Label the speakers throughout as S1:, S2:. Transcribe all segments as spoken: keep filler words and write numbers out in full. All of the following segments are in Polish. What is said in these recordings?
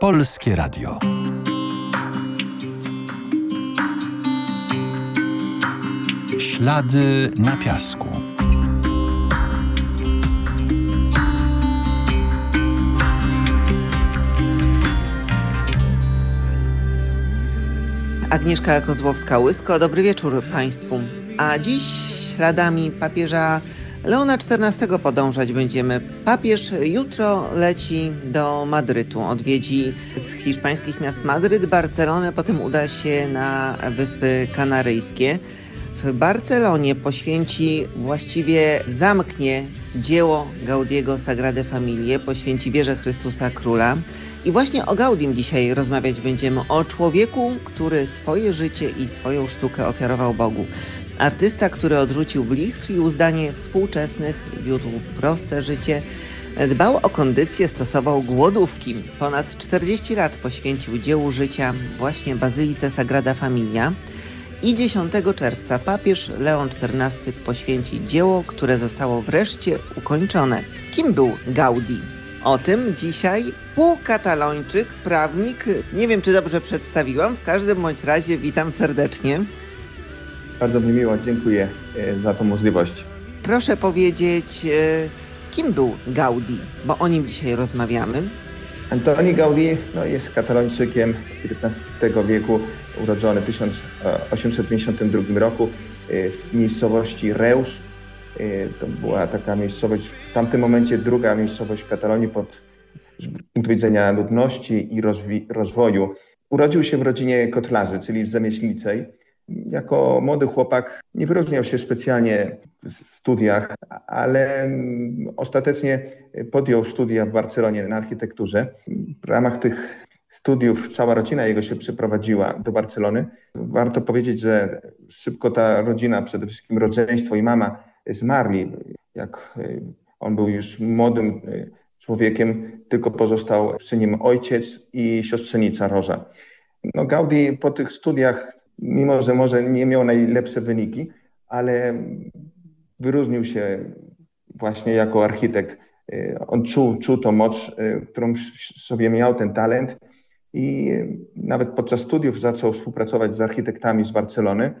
S1: Polskie Radio. Ślady na piasku.
S2: Agnieszka Kozłowska-Łysko, dobry wieczór Państwu. A dziś śladami papieża Leona czternastego podążać będziemy. Papież jutro leci do Madrytu. Odwiedzi z hiszpańskich miast Madryt, Barcelonę, potem uda się na Wyspy Kanaryjskie. W Barcelonie poświęci, właściwie zamknie dzieło Gaudiego Sagrade Familie, poświęci wierze Chrystusa Króla. I właśnie o Gaudim dzisiaj rozmawiać będziemy, o człowieku, który swoje życie i swoją sztukę ofiarował Bogu. Artysta, który odrzucił blichtw i uzdanie współczesnych, wiódł proste życie, dbał o kondycję, stosował głodówki. Ponad czterdzieści lat poświęcił dziełu życia właśnie Bazylice Sagrada Familia. I dziesiątego czerwca papież Leon czternasty poświęci dzieło, które zostało wreszcie ukończone. Kim był Gaudí? O tym dzisiaj półkatalończyk, prawnik. Nie wiem, czy dobrze przedstawiłam. W każdym bądź razie witam serdecznie.
S3: Bardzo mi miło, dziękuję za tą możliwość.
S2: Proszę powiedzieć, kim był Gaudí, bo o nim dzisiaj rozmawiamy.
S3: Antoni Gaudí no, jest katalończykiem dziewiętnastego wieku, urodzony w tysiąc osiemset pięćdziesiątym drugim roku w miejscowości Reus. To była taka miejscowość, w tamtym momencie druga miejscowość w Katalonii pod punktu widzenia ludności i rozwi- rozwoju. Urodził się w rodzinie kotlarzy, czyli w rzemieślniczej. Jako młody chłopak nie wyróżniał się specjalnie w studiach, ale ostatecznie podjął studia w Barcelonie na architekturze. W ramach tych studiów cała rodzina jego się przeprowadziła do Barcelony. Warto powiedzieć, że szybko ta rodzina, przede wszystkim rodzeństwo i mama zmarli. Jak on był już młodym człowiekiem, tylko pozostał przy nim ojciec i siostrzenica Róża. No, Gaudí po tych studiach, mimo że może nie miał najlepsze wyniki, ale wyróżnił się właśnie jako architekt. On czuł, czuł tą moc, którą sobie miał, ten talent i nawet podczas studiów zaczął współpracować z architektami z Barcelony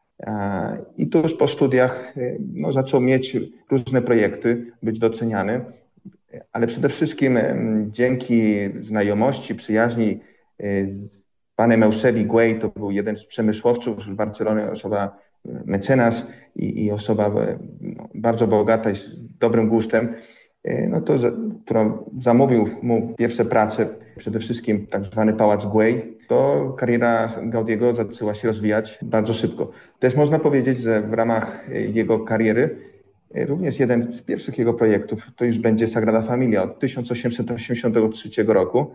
S3: i tuż po studiach no, zaczął mieć różne projekty, być doceniany, ale przede wszystkim dzięki znajomości, przyjaźni z panem Eusebi Güell, to był jeden z przemysłowców z Barcelony, osoba mecenas i, i osoba no, bardzo bogata i z dobrym gustem, no to, którą zamówił mu pierwsze prace, przede wszystkim tak zwany Pałac Güell, to kariera Gaudiego zaczęła się rozwijać bardzo szybko. Też można powiedzieć, że w ramach jego kariery również jeden z pierwszych jego projektów to już będzie Sagrada Familia od tysiąc osiemset osiemdziesiątego trzeciego roku.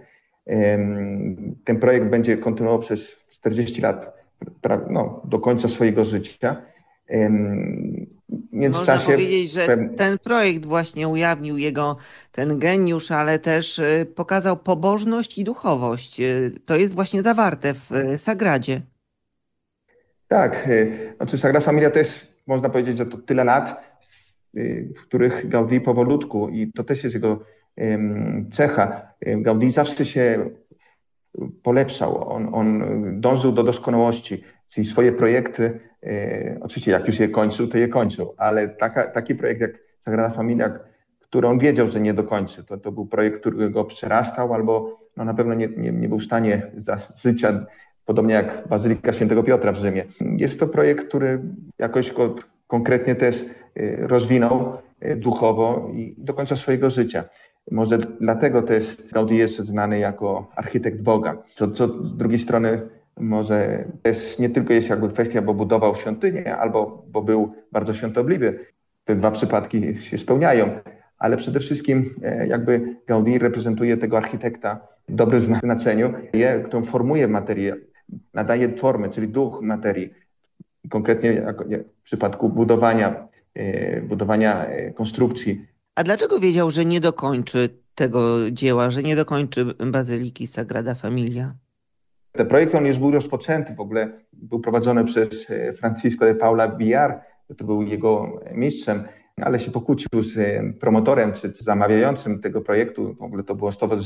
S3: Ten projekt będzie kontynuował przez czterdzieści lat, no, do końca swojego życia.
S2: Można powiedzieć, że ten projekt właśnie ujawnił jego ten geniusz, ale też pokazał pobożność i duchowość. To jest właśnie zawarte w Sagradzie.
S3: Tak, znaczy Sagrada Familia to jest, można powiedzieć, że to tyle lat, w których Gaudí powolutku, i to też jest jego cecha, Gaudí zawsze się polepszał, on, on dążył do doskonałości, czyli swoje projekty, e, oczywiście jak już je kończył, to je kończył, ale taka, taki projekt jak Sagrada Familia, który on wiedział, że nie dokończy, to, to był projekt, który go przerastał albo no, na pewno nie, nie, nie był w stanie za życia, podobnie jak Bazylika Świętego Piotra w Rzymie. Jest to projekt, który jakoś go konkretnie też rozwinął duchowo i do końca swojego życia. Może dlatego też Gaudí jest znany jako architekt Boga. Co, co z drugiej strony może też nie tylko jest jakby kwestia, bo budował świątynię albo bo był bardzo świątobliwy. Te dwa przypadki się spełniają, ale przede wszystkim jakby Gaudí reprezentuje tego architekta w dobrym znaczeniu, którą formuje materię, nadaje formę, czyli duch materii. Konkretnie jak w przypadku budowania, budowania konstrukcji.
S2: A dlaczego wiedział, że nie dokończy tego dzieła, że nie dokończy Bazyliki Sagrada Familia?
S3: Ten projekt on już był rozpoczęty, w ogóle był prowadzony przez Francisco de Paula Villar, to był jego mistrzem, ale się pokłócił z promotorem czy zamawiającym tego projektu. W ogóle to było stowarzyszenie